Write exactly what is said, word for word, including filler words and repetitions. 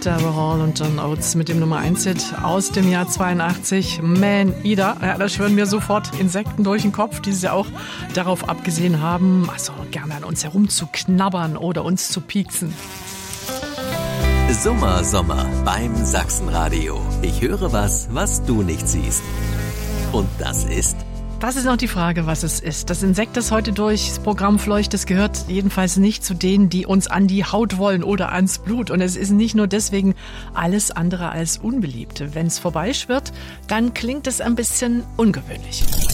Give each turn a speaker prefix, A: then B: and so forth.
A: Daryl Hall und John Oates mit dem Nummer eins Hit aus dem Jahr zweiundachtzig, Man Eater. Ja, da schwören mir sofort Insekten durch den Kopf, die sie auch darauf abgesehen haben, also gerne an uns herumzuknabbern oder uns zu pieksen.
B: Summer, Sommer beim Sachsenradio. Ich höre was, was du nicht siehst. Und das ist...
A: Das ist noch die Frage, was es ist. Das Insekt, das heute durchs Programm fleucht, das gehört jedenfalls nicht zu denen, die uns an die Haut wollen oder ans Blut. Und es ist nicht nur deswegen alles andere als unbeliebt. Wenn es vorbeischwirrt, dann klingt es ein bisschen ungewöhnlich.